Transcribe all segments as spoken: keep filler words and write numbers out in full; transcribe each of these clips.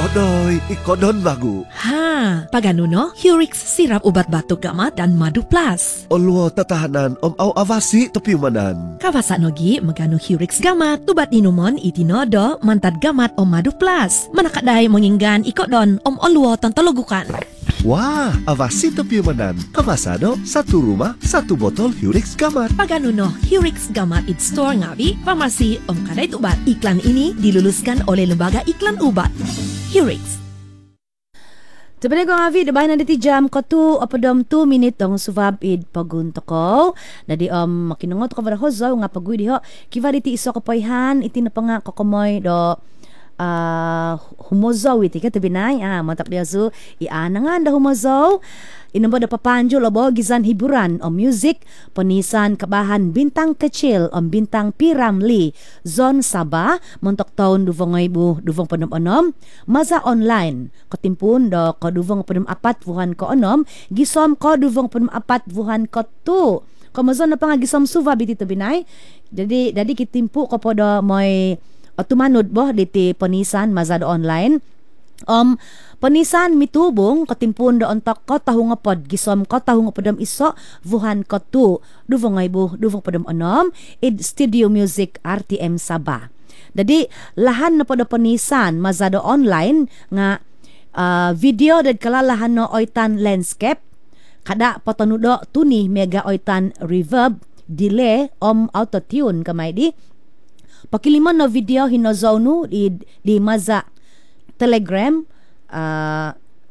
Odoy, ikodon bagu. Ha, pagano no? Hurix sirap ubat batuk gamat dan madu plus. Olwo tatahanan om au avasi topiumanan. Kawasa nogi magano Hurix gamat. Tubat inumon itinodo mantad gamat om madu plus. Manakadai menginggan ikodon om olwo tantologukan. Wah, avasi topiumanan. Kamasado, satu rumah, satu botol Hurix gamat. Pagano no, Hurix gamat it store ngawi, farmasi om kadai ubat. Iklan ini diluluskan oleh Lembaga Iklan Ubat. Hurix. Sebenarnya kong avi, dabahin na diti jam ko tu, apadom two minute tong suvab id pagunto ko. Dadi um, makinungot ko para hozo, nga pagui diho. Kiva diti iso kapoyhan, iti na pa nga kakumoy do uh, humozo iti ka tabinay. Ah, matap diya su, iana nga da humozo. Inombo da papanjo lobo gizan hiburan o music penisan kabahan bintang kecil o bintang Piramli Zon Sabah montok tahun duvong ibu duvong penom onom maza online ketimpun do ko duvong penom apat vuhan ko onom gisom ko duvong penom apat vuhan ko tu komazon na panga gisom suva biti to binay jadi jadi kitimpu ko podo moy otumanod boh diti penisan maza do online Um, penisan mitubong katimpun do ontok ko tahu ngapod gisom ko tahu ngapodom iso vuhan ko tu duvong ibu duvong podom onom id studio music R T M Sabah. Jadi lahan na podo penisan mazado online nga uh, video dan kalalahan no oitan landscape kada potonudo tuni mega oitan reverb delay om autotune kamay di pakiliman no video hinozonu di, di maza Telegram uh,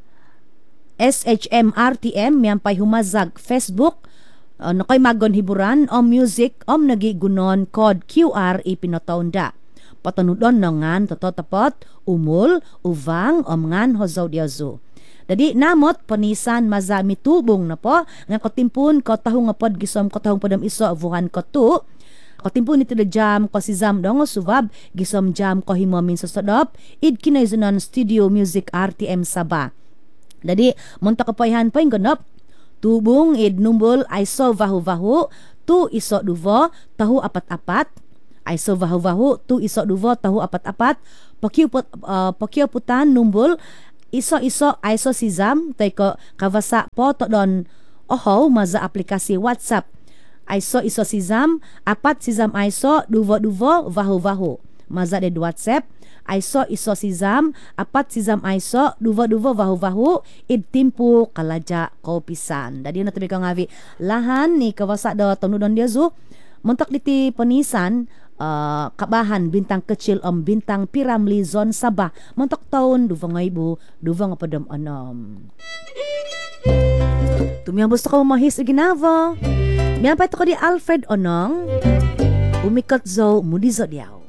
S H M R T M miyampay humazag Facebook uh, nakoy magon hiburan om music om nagigunon code Q R ipinotonda patanudon nongan tototapot umul uvang om ngan hozaw diazu. Jadi namot penisan maza mitubong na po nga kotimpun ko tahu nga pod gisom ko tahong podam iso vuhan ko tu katimpun ito da jam ko si Zam dongo subab gisom jam ko himomin sosodop id kinaizunan studio music R T M Sabah. Jadi munta kapoyhan pa yung ganop tubong id numbol iso vahu-vahu tu iso duvo tahu apat-apat iso vahu-vahu tu iso duvo tahu apat-apat pakyo uh, pakyo putan numbol iso-iso iso si Zam tay ko kawasa po to don oho maza aplikasi WhatsApp aiso iso si Zam apat si Zam aiso duvo duvo vahu vahu maza de WhatsApp aiso iso si Zam apat si Zam aiso duvo duvo vahu vahu id timpu kalaja kopisan. Dadi na tabi ko ngavi lahan ni kawasa do tonudon dia zu montok diti penisan uh, kabahan bintang kecil om bintang Piramli Zon Sabah montok tahun duvong ibu duvong podom onom. Tumiyang gusto ko mahis ginavo. Miyan pa ito ko di Alfred Onong umikot zo mudizo diyaw.